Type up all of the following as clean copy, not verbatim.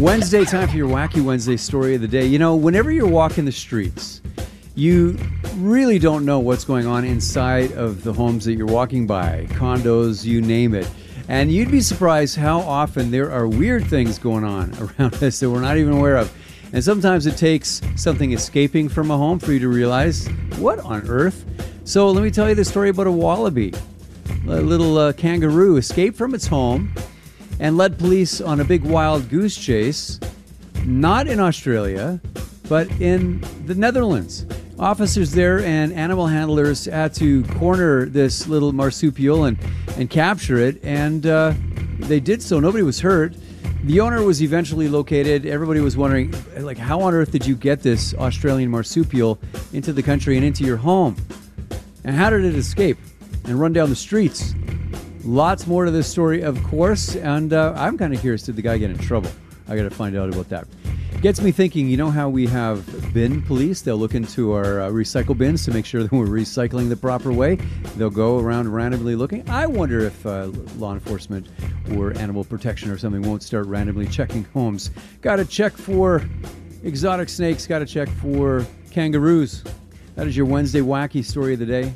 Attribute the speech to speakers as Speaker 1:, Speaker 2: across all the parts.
Speaker 1: Wednesday, time for your Wacky Wednesday story of the day. You know, whenever you're walking the streets, you really don't know what's going on inside of the homes that you're walking by, condos, you name it. And you'd be surprised how often there are weird things going on around us that we're not even aware of. And sometimes it takes something escaping from a home for you to realize, what on earth? So let me tell you the story about a wallaby. A little kangaroo escaped from its home and led police on a big wild goose chase, not in Australia, but in the Netherlands. Officers there and animal handlers had to corner this little marsupial and capture it, and they did so. Nobody was hurt. The owner was eventually located. Everybody was wondering, like, how on earth did you get this Australian marsupial into the country and into your home? And how did it escape and run down the streets? Lots more to this story, of course, and I'm kind of curious, did the guy get in trouble? I got to find out about that. Gets me thinking, you know how we have bin police? They'll look into our recycle bins to make sure that we're recycling the proper way. They'll go around randomly looking. I wonder if law enforcement or animal protection or something won't start randomly checking homes. Got to check for exotic snakes, got to check for kangaroos. That is your Wednesday Wacky Story of the Day.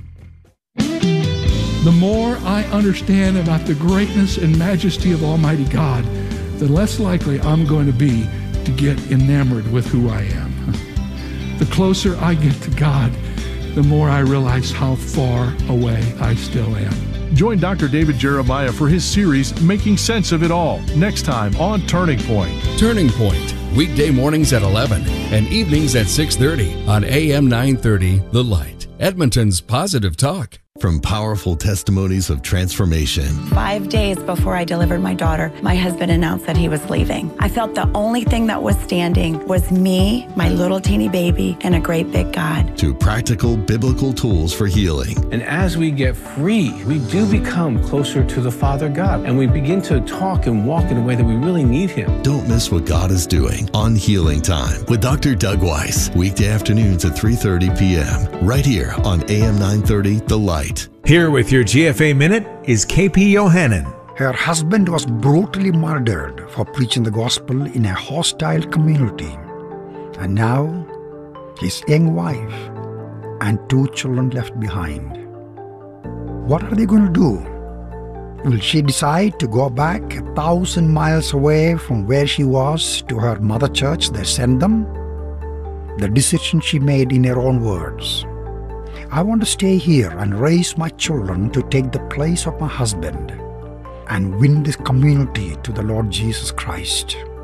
Speaker 2: The more I understand about the greatness and majesty of Almighty God, the less likely I'm going to be to get enamored with who I am. The closer I get to God, the more I realize how far away I still am.
Speaker 3: Join Dr. David Jeremiah for his series, Making Sense of It All, next time on Turning Point.
Speaker 4: Turning Point, weekday mornings at 11 and evenings at 6:30 on AM 930, The Light, Edmonton's Positive Talk.
Speaker 5: From powerful testimonies of transformation.
Speaker 6: 5 days before I delivered my daughter, my husband announced that he was leaving. I felt the only thing that was standing was me, my little teeny baby, and a great big God.
Speaker 5: To practical biblical tools for healing.
Speaker 7: And as we get free, we do become closer to the Father God, and we begin to talk and walk in a way that we really need Him.
Speaker 5: Don't miss what God is doing on Healing Time with Dr. Doug Weiss, weekday afternoons at 3:30 p.m. right here on AM 930, The Light.
Speaker 8: Here with your GFA Minute is KP Yohannan.
Speaker 9: Her husband was brutally murdered for preaching the gospel in a hostile community. And now, his young wife and 2 children left behind. What are they going to do? Will she decide to go back 1,000 miles away from where she was to her mother church they sent them? The decision she made in her own words. I want to stay here and raise my children to take the place of my husband and win this community to the Lord Jesus Christ.